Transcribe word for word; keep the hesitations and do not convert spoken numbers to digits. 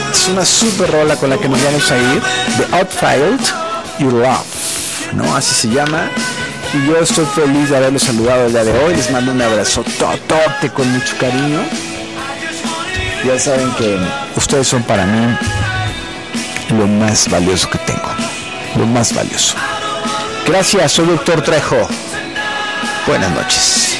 Es una super rola con la que nos vamos a ir, The Outfield You Love, ¿no? Así se llama. Y yo estoy feliz de haberlos saludado el día de hoy. Les mando un abrazo totote con mucho cariño. Ya saben que ustedes son para mí lo más valioso que tengo. Lo más valioso. Gracias, soy doctor Trejo. Buenas noches.